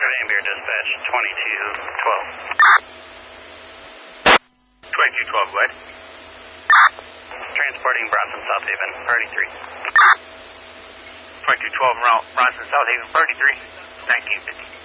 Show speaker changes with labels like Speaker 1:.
Speaker 1: Amber Dispatch 2212.
Speaker 2: 2212, go ahead.
Speaker 1: Transporting Bronson South Haven, Party 3.
Speaker 2: 2212 Bronson South Haven, Party 3, 1950.